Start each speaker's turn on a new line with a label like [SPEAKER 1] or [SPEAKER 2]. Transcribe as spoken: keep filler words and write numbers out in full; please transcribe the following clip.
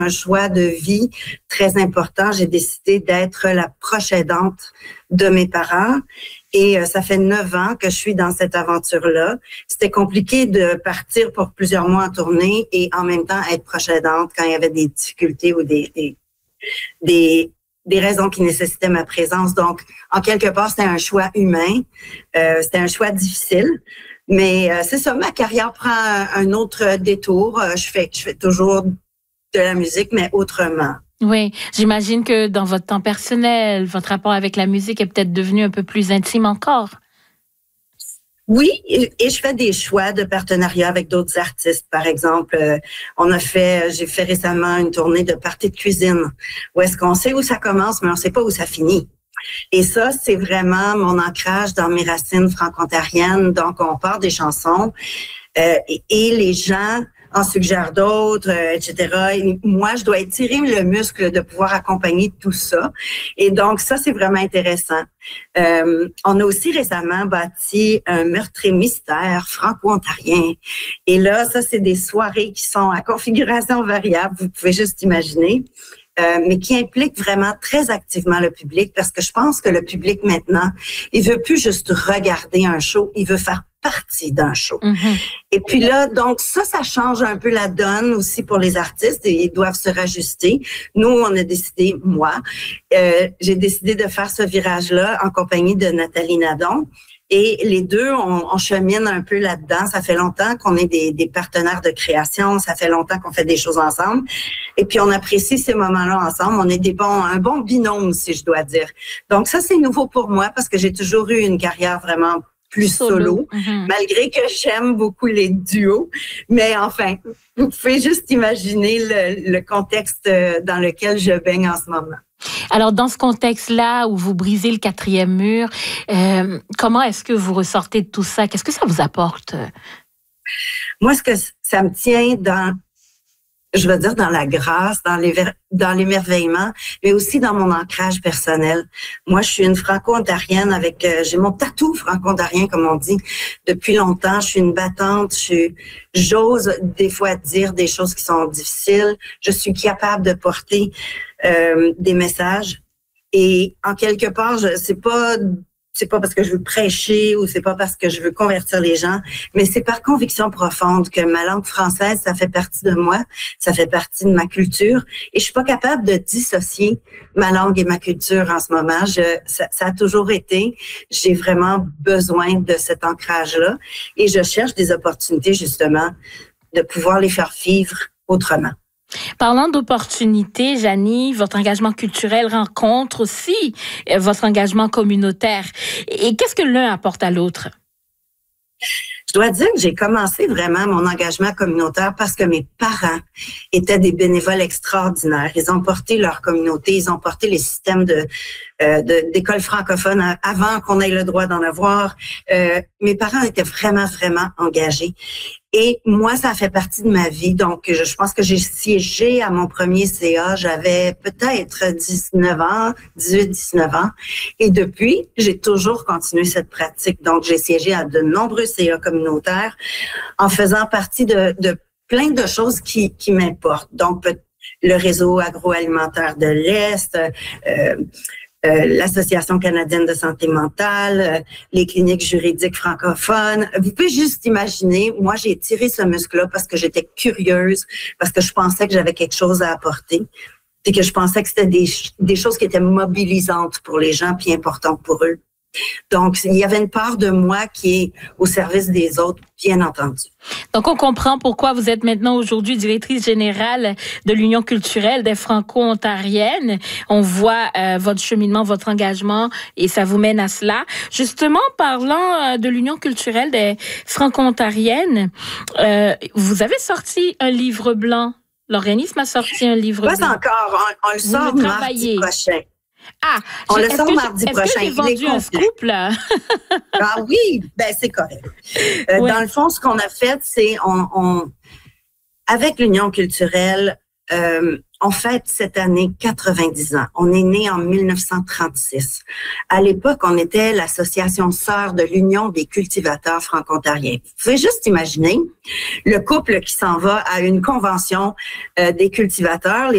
[SPEAKER 1] un choix de vie très important. J'ai décidé d'être la proche aidante de mes parents. Et euh, ça fait neuf ans que je suis dans cette aventure-là. C'était compliqué de partir pour plusieurs mois en tournée et en même temps être proche aidante quand il y avait des difficultés ou des, des, des, des raisons qui nécessitaient ma présence. Donc, en quelque part, c'était un choix humain. Euh, c'était un choix difficile. Mais euh, c'est ça, ma carrière prend un, un autre détour. Euh, je fais, je fais toujours de la musique, mais autrement.
[SPEAKER 2] Oui, j'imagine que dans votre temps personnel, votre rapport avec la musique est peut-être devenu un peu plus intime encore.
[SPEAKER 1] Oui, et, et je fais des choix de partenariat avec d'autres artistes. Par exemple, euh, on a fait, j'ai fait récemment une tournée de party de cuisine, où est-ce qu'on sait où ça commence, mais on ne sait pas où ça finit. Et ça, c'est vraiment mon ancrage dans mes racines franco-ontariennes. Donc, on part des chansons euh, et, et les gens en suggère d'autres, euh, et cetera. Et moi, je dois étirer le muscle de pouvoir accompagner tout ça. Et donc, ça, c'est vraiment intéressant. Euh, on a aussi récemment bâti un meurtrier mystère franco-ontarien. Et là, ça, c'est des soirées qui sont à configuration variable. Vous pouvez juste imaginer. Euh, mais qui implique vraiment très activement le public parce que je pense que le public maintenant, il veut plus juste regarder un show, il veut faire partie d'un show. Mm-hmm. Et puis là, donc ça, ça change un peu la donne aussi pour les artistes et ils doivent se rajuster. Nous, on a décidé, moi, euh, j'ai décidé de faire ce virage-là en compagnie de Nathalie Nadon. Et les deux, on, on chemine un peu là-dedans. Ça fait longtemps qu'on est des, des partenaires de création. Ça fait longtemps qu'on fait des choses ensemble. Et puis, on apprécie ces moments-là ensemble. On est des bons, un bon binôme, si je dois dire. Donc, ça, c'est nouveau pour moi parce que j'ai toujours eu une carrière vraiment plus solo, solo mm-hmm. malgré que j'aime beaucoup les duos. Mais enfin, vous pouvez juste imaginer le, le contexte dans lequel je baigne en ce moment.
[SPEAKER 2] Alors, dans ce contexte-là où vous brisez le quatrième mur, euh, comment est-ce que vous ressortez de tout ça? Qu'est-ce que ça vous apporte?
[SPEAKER 1] Moi, ce que ça me tient dans, je veux dire, dans la grâce, dans les, dans l'émerveillement, mais aussi dans mon ancrage personnel. Moi, je suis une franco-ontarienne avec, euh, j'ai mon tatou franco-ontarien, comme on dit, depuis longtemps. Je suis une battante. Je suis, j'ose des fois dire des choses qui sont difficiles. Je suis capable de porter Euh, des messages et en quelque part, je c'est pas c'est pas parce que je veux prêcher ou c'est pas parce que je veux convertir les gens, mais c'est par conviction profonde que ma langue française, ça fait partie de moi, ça fait partie de ma culture et je suis pas capable de dissocier ma langue et ma culture en ce moment. Je ça, ça a toujours été, j'ai vraiment besoin de cet ancrage-là et je cherche des opportunités justement de pouvoir les faire vivre autrement.
[SPEAKER 2] Parlant d'opportunités, Janie, votre engagement culturel rencontre aussi votre engagement communautaire. Et qu'est-ce que l'un apporte à l'autre?
[SPEAKER 1] Je dois dire que j'ai commencé vraiment mon engagement communautaire parce que mes parents étaient des bénévoles extraordinaires. Ils ont porté leur communauté, ils ont porté les systèmes de, euh, de d'écoles francophones avant qu'on ait le droit d'en avoir. Euh, mes parents étaient vraiment, vraiment engagés. Et moi, ça fait partie de ma vie. Donc, je, je pense que j'ai siégé à mon premier C A. J'avais peut-être dix-neuf ans, dix-huit, dix-neuf ans. Et depuis, j'ai toujours continué cette pratique. Donc, j'ai siégé à de nombreux C A communautaires en faisant partie de, de plein de choses qui, qui m'importent. Donc, le réseau agroalimentaire de l'Est, euh, Euh, l'Association canadienne de santé mentale, euh, les cliniques juridiques francophones. Vous pouvez juste imaginer, moi, j'ai tiré ce muscle-là parce que j'étais curieuse, parce que je pensais que j'avais quelque chose à apporter et que je pensais que c'était des, des choses qui étaient mobilisantes pour les gens puis importantes pour eux. Donc, il y avait une part de moi qui est au service des autres, bien entendu.
[SPEAKER 2] Donc, on comprend pourquoi vous êtes maintenant aujourd'hui directrice générale de l'Union culturelle des Franco-Ontariennes. On voit euh, votre cheminement, votre engagement et ça vous mène à cela. Justement, parlant euh, de l'Union culturelle des Franco-Ontariennes, euh, vous avez sorti un livre blanc. L'organisme a sorti un livre
[SPEAKER 1] Pas
[SPEAKER 2] blanc.
[SPEAKER 1] Pas encore. On, on le
[SPEAKER 2] vous
[SPEAKER 1] sort
[SPEAKER 2] le
[SPEAKER 1] mardi prochain.
[SPEAKER 2] Ah,
[SPEAKER 1] on le sort mardi
[SPEAKER 2] est-ce
[SPEAKER 1] prochain.
[SPEAKER 2] Est-ce que j'ai vendu un scoop, là?
[SPEAKER 1] Ah oui, ben c'est correct. Euh, ouais. Dans le fond, ce qu'on a fait, c'est on, on avec l'Union culturelle, euh, on fête cette année quatre-vingt-dix ans. On est né en mille neuf cent trente-six. À l'époque, on était l'association sœur de l'Union des cultivateurs franco-ontariens. Vous pouvez juste imaginer le couple qui s'en va à une convention euh, des cultivateurs.